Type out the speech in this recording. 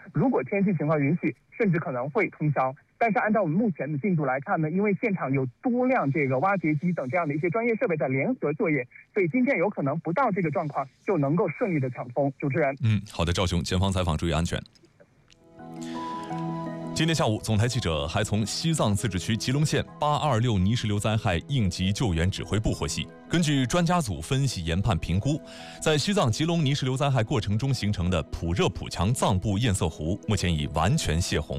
如果天气情况允许，甚至可能会通宵。但是按照我们目前的进度来看呢，因为现场有多辆这个挖掘机等这样的一些专业设备在联合作业，所以今天有可能不到这个状况就能够顺利的抢通。主持人， 好的，赵雄，前方采访，注意安全。今天下午，总台记者还从西藏自治区吉隆县826泥石流灾害应急救援指挥部获悉，根据专家组分析研判评估，在西藏吉隆泥石流灾害过程中形成的普热普强藏部堰塞湖，目前已完全泄洪，